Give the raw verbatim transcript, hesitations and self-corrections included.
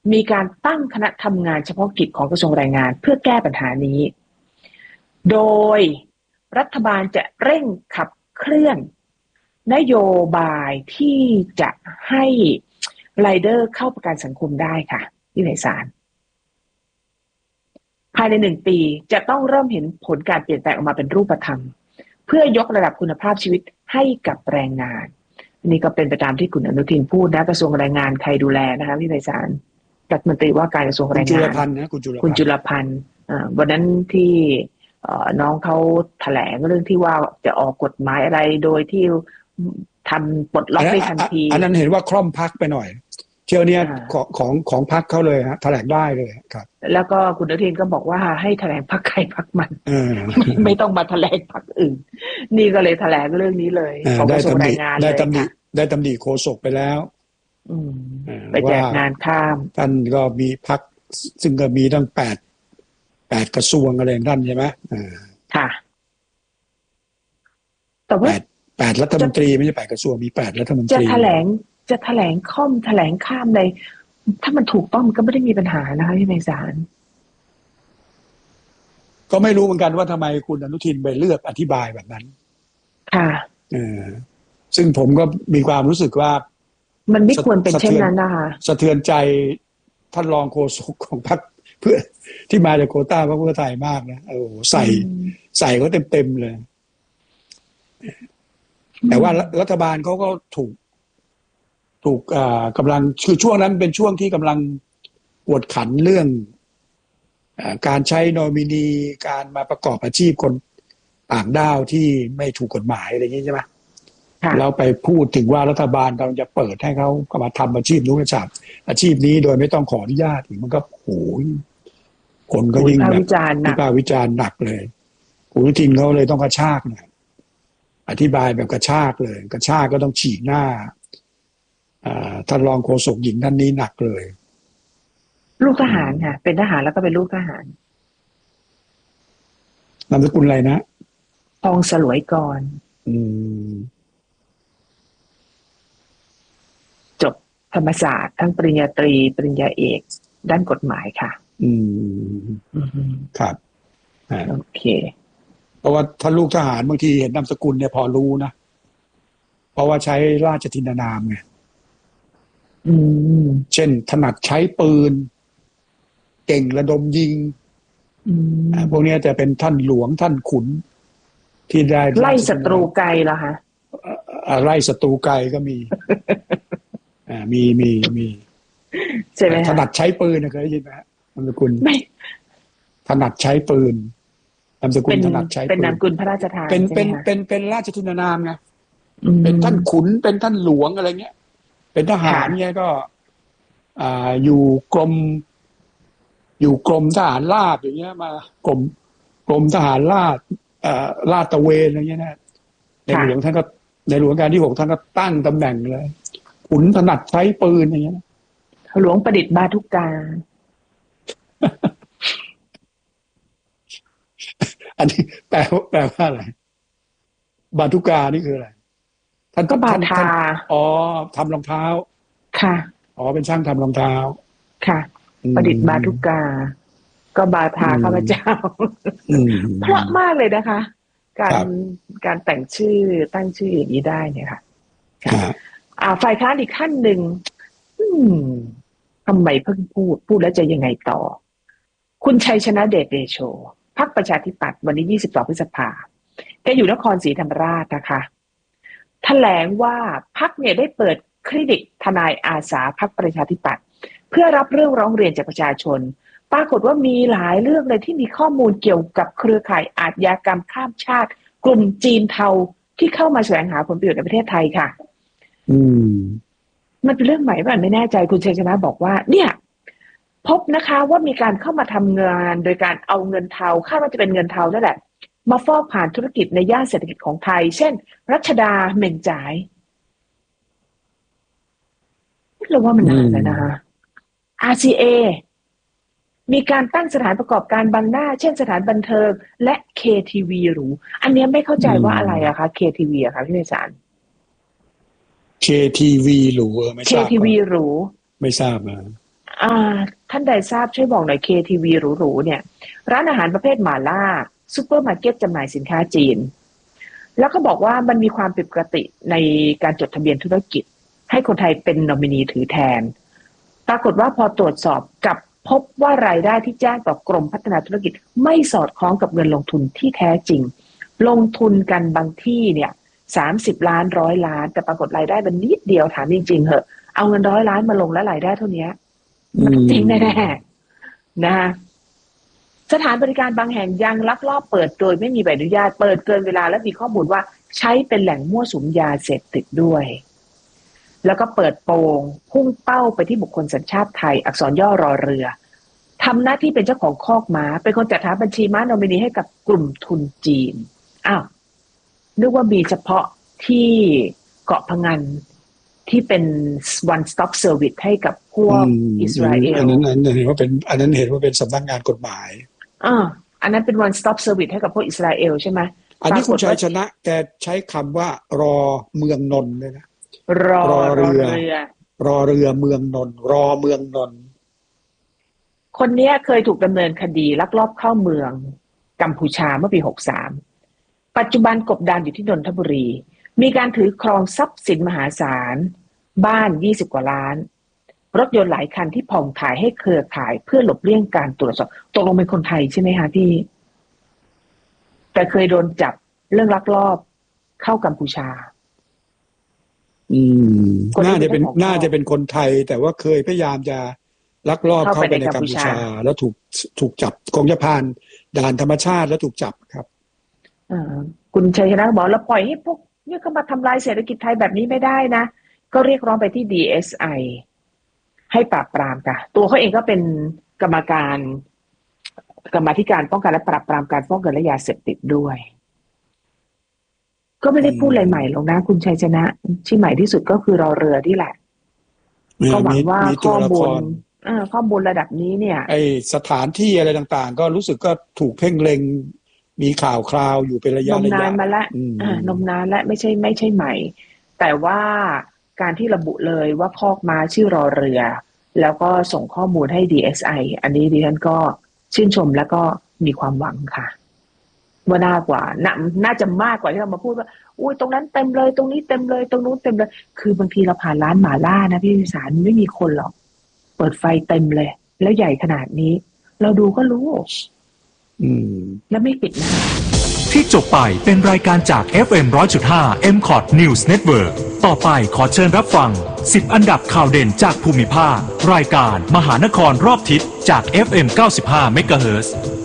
มีการตั้งคณะทำงานเฉพาะกิจของกระทรวงแรงงานเพื่อแก้ปัญหานี้โดยรัฐบาลจะเร่งขับเคลื่อนนโยบายที่จะให้ไรเดอร์เข้าประกันสังคมได้ค่ะที่ไหนศาลภายในหนึ่งปีจะต้องเริ่มเห็นผลการเปลี่ยนแปลงออกมาเป็นรูปธรรมเพื่อยกระดับคุณภาพชีวิตให้กับแรงงานนี่ก็เป็นไปตามที่คุณอนุทินพูดนะกระทรวงแรงงานใครดูแลนะคะพี่ไพศาลรัฐมนตรีว่าการกระทรวงแรงงานคุณจุลพันธ์นะคุณจุลพันธ์คุณจุลพันธ์วันนั้นที่น้องเขาแถลงเรื่องที่ว่าจะออกกฎหมายอะไรโดยที่ทำปลดล็อกได้ทันทีอันนั้นเห็นว่าคล่อมพักไปหน่อยเที่ยวนี้ของของของพักเขาเลยฮะแถลงได้เลยครับแล้วก็คุณอนุทินก็บอกว่าให้แถลงพักใครพักมันไม่ต้องมาแถลงพักอื่นนี่ก็เลยแถลงเรื่องนี้เลยของกระทรวงแรงงานเลยได้ตำหนิได้ตำหนิโฆษกไปแล้วไปแจกงานข้ามท่านก็มีพักซึ่งก็มีตั้งแปดแปดกระทรวงอะไรท่านใช่ไหมค่ะแต่ว่าแปดแปดรัฐมนตรีไม่ใช่แปดกระทรวงมีแปดรัฐมนตรีจะแถลงจะแถลงค่อมแถลงข้ามในถ้ามันถูกต้องมันก็ไม่ได้มีปัญหานะคะที่ในศาลก็ไม่รู้เหมือนกันว่าทำไมคุณอนุทินไปเลือกอธิบายแบบนั้นค่ะเออซึ่งผมก็มีความรู้สึกว่ามันไม่ควรเป็นเช่นนั้นนะคะสะเทือนใจท่านรองโฆษกของพรรคเพื่อที่มาจากโควต้าพรรคเพื่อไทยมากนะโอ้ใส่ใส่เขาเต็มๆเลยแต่ว่ารัฐบาลเขาก็ถูกถูกกำลังคือช่วงนั้นเป็นช่วงที่กำลังกวดขันเรื่องการใช้นอมินีการมาประกอบอาชีพคนต่างด้าวที่ไม่ถูกกฎหมายอะไรอย่างนี้ใช่ไหมแล้วไปพูดถึงว่ารัฐบาลกำลังจะเปิดให้เขาเข้ามาทำอาชีพนู้นอาชีพอาชีพนี้โดยไม่ต้องขออนุญาตมันก็โอ้ยคนก็ยิ่งแบบวิพากษ์วิจารณ์หนักเลยคุณอนุทินเขาเลยต้องกระชากหน่อยอธิบายแบบกระชากเลยกระชากก็ต้องฉีกหน้าท่านรองโฆษกหญิงท่านนี้หนักเลยลูกทหารค่ะเป็นทหารแล้วก็เป็นลูกทหารนามสกุลอะไรนะทองสลวยกรอืมจบธรรมศาสตร์ทั้งปริญญาตรีปริญญาเอกด้านกฎหมายค่ะอืมครับโอเคเพราะว่าถ้าลูกทหารบางทีเห็นนามสกุลเนี่ยพอรู้นะเพราะว่าใช้ราชทินนามไงเช่นถนัดใช้ปืนเก่งระดมยิงพวกนี้จะเป็นท่านหลวงท่านขุนที่ได้ไล่ศัตรูไกลเหรอคะไล่ศัตรูไกลก็มีอ่ามีมีมีใช่ไหมถนัดใช้ปืนนะเคยได้ยินไหมนามสกุลไม่ถนัดใช้ปืนนามสกุลถนัดใช้ปืนเป็นนามสกุลพระราชทานเป็นเป็นเป็นเป็นราชทินนามไงเป็นท่านขุนเป็นท่านหลวงอะไรเงี้ยเป็นทหารเงี้ยก็อ่าอยู่กรมอยู่กรมทหารราบอย่างเงี้ยมากรมกรมทหารราบอ่าลาดตระเวนอะไรเงี้ยนะในหลวงท่านก็ในหลวงการที่หกท่านก็ตั้งตำแหน่งเลยขุนถนัดใช้ปืนอย่างเงี้ยหลวงประดิษฐ์บาทุกาอันนี้แปลแปลว่าอะไรบาทุกานี่คืออะไรท่านก็บาทาอ๋อทำรองเท้าค่ะอ๋อเป็นช่างทำรองเท้าค่ะประดิษฐ์บาทุกาก็บาทาข้าพเจ้าเพราะมากเลยนะคะการการแต่งชื่อตั้งชื่ออย่างนี้ได้เนี่ยค่ะอ่าฝ่ายค้านอีกท่านหนึ่งทำไมเพิ่งพูดพูดแล้วจะยังไงต่อคุณชัยชนะเดชเดโชพรรคประชาธิปัตย์วันนี้ยี่สิบสองพฤษภาแกอยู่นครศรีธรรมราชนะคะแถลงว่าพรรคเนี่ยได้เปิดคลินิกทนายอาสาพรรคประชาธิปัตย์เพื่อรับเรื่องร้องเรียนจากประชาชนปรากฏว่ามีหลายเรื่องเลยที่มีข้อมูลเกี่ยวกับเครือข่ายอาชญากรรมข้ามชาติกลุ่มจีนเทาที่เข้ามาแสวงหาผลประโยชน์ในประเทศไทยค่ะอืมมันเป็นเรื่องใหม่ป่ะไม่แน่ใจคุณชัยชนะบอกว่าเนี่ยพบนะคะว่ามีการเข้ามาทำงานโดยการเอาเงินเทาคาดว่าจะเป็นเงินเทานั่นแหละมาฟอกผ่านธุรกิจในย่านเศรษฐกิจของไทยเช่นรัชดาเหม่งจ่ายเราว่ามันนานแล้วนะคะ อาร์ ซี เอ มีการตั้งสถานประกอบการบังหน้าเช่นสถานบันเทิงและ เค ที วี หรูอันนี้ไม่เข้าใจว่าอะไรอะคะ เค ที วี อะคะพี่นิสานเค ที วี หรูไม่ทราบเค ที วี หรูไม่ทราบนะอ่าท่านใดทราบช่วยบอกหน่อย เค ที วี หรูๆเนี่ยร้านอาหารประเภทหม่าล่าซุปเปอร์มาร์เก็ตจำหน่ายสินค้าจีนแล้วก็บอกว่ามันมีความผิดปกติในการจดทะเบียนธุรกิจให้คนไทยเป็นนอมินีถือแทนปรากฏว่าพอตรวจสอบกับพบว่ารายได้ที่แจ้งต่อกรมพัฒนาธุรกิจไม่สอดคล้องกับเงินลงทุนที่แท้จริงลงทุนกันบางที่เนี่ยสามสิบล้านร้อยล้านแต่ปรากฏรายได้มันนิดเดียวถามจริงๆเหอะเอาเงินร้อยล้านมาลงแล้วรายได้เท่านี้มันจริงแน่ๆนะสถานบริการบางแห่งยังลักลอบเปิดโดยไม่มีใบอนุญาตเปิดเกินเวลาและมีข้อมูลว่าใช้เป็นแหล่งมั่วสุมยาเสพติดด้วยแล้วก็เปิดโปงพุ่งเป้าไปที่บุคคลสัญชาติไทยอักษรย่อรอเรือทำหน้าที่เป็นเจ้าของคอกม้าเป็นคนจัดหาบัญชีม้านอมินีให้กับกลุ่มทุนจีนอ้าวนึกว่ามีเฉพาะที่เกาะพะงันที่เป็น one stop service ให้กับพวกอิสราเอลอันนั้นอันนั้นเห็นว่าเป็นอันนั้นเห็นว่าเป็นสำนักงานกฎหมายอ่าอันนั้นเป็น one stop service ให้กับพวกอิสราเอลใช่ไหมอันนี้คุณชัยชนะแกใช้คำว่ารอเมืองนนท์เลยนะรอรอเรือรอเรือเมืองนนท์รอเมืองนนท์คนนี้เคยถูกดำเนินคดีลักลอบเข้าเมืองกัมพูชาเมื่อปีหกสามปัจจุบันกบดานอยู่ที่นนทบุรีมีการถือครองทรัพย์สินมหาศาลบ้านยี่สิบกว่าล้านรถยนต์หลายคันที่ผ่องถ่ายให้เครือข่ายเพื่อหลบเลี่ยงการตรวจสอบตกลงเป็นคนไทยใช่ไหมคะพี่แต่เคยโดนจับเรื่องลักลอบเข้ากัมพูชาอืมน่าจะเป็นน่าจะเป็นคนไทยแต่ว่าเคยพยายามจะลักลอบเข้าไปในกัมพูชาแล้วถูกถูกจับกองยาพานด่านธรรมชาติแล้วถูกจับครับอ่าคุณชัยชนะบอกแล้วปล่อยให้พวกเนี่ยเขามาทำลายเศรษฐกิจไทยแบบนี้ไม่ได้นะก็เรียกร้องไปที่ ดี เอส ไอ ให้ปราบปรามค่ะตัวเขาเองก็เป็นกรรมการกรรมาธิการป้องกันและปราบปรามการฟอกเงินและยาเสพติดด้วยก็ไม่ได้พูดอะไรใหม่หรอกนะคุณชัยชนะที่ใหม่ที่สุดก็คือรอเรือที่แหละก็หวังว่าข้อมูลข้อมูลระดับนี้เนี่ยไอสถานที่อะไรต่างๆก็รู้สึกก็ถูกเพ่งเล็งมีข่าวคราวอยู่เป็นระยะระยะนมนานมาแล้วนมนานและไม่ใช่ไม่ใช่ใหม่แต่ว่าการที่ระบุเลยว่าคอกม้าชื่อรอเรือแล้วก็ส่งข้อมูลให้ ดี เอส ไอ อันนี้ดิฉันก็ชื่นชมแล้วก็มีความหวังค่ะว่าน่ากว่าน่าน่าจะมากกว่าที่เรามาพูดว่าอุ้ยตรงนั้นเต็มเลยตรงนี้เต็มเลยตรงนู้นเต็มเลยคือบางทีเราผ่านร้านหม่าล่านะพี่วิสารไม่มีคนหรอกเปิดไฟเต็มเลยแล้วใหญ่ขนาดนี้เราดูก็รู้อืมแล้วไม่ปิดนะที่จบไปเป็นรายการจาก เอฟ เอ็ม หนึ่งร้อยจุดห้า เอ็ม คอท News Network ต่อไปขอเชิญรับฟังสิบอันดับข่าวเด่นจากภูมิภาครายการมหานครรอบทิศจาก เอฟ เอ็ม เก้าสิบห้า เมกะเฮิรตซ์